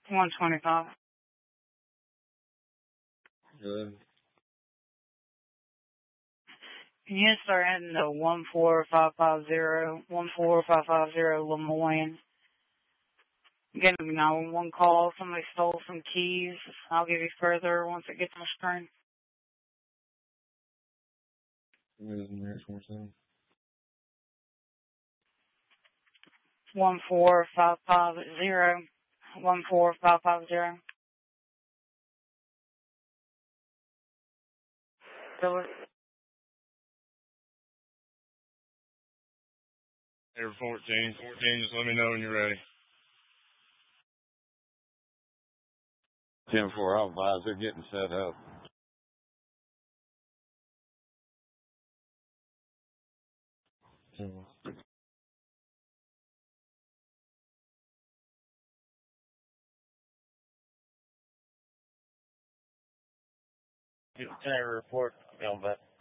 125. Good. You start heading to 14550, 14550 Lemoyne. Get a 911 call. Somebody stole some keys. I'll give you further once it gets on the screen. Where's the next one? 14550, 14550. So Air 14. 14, just let me know when you're ready. 10-4, I'll advise they're getting set up. Can I report? Back.